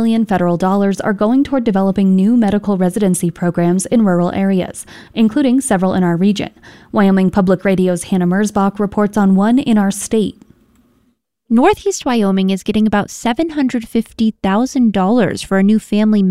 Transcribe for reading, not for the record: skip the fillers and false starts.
million federal dollars are going toward developing new medical residency programs in rural areas, including several in our region. Wyoming Public Radio's Hannah Merzbach reports on one in our state. Northeast Wyoming is getting about $750,000 for a new family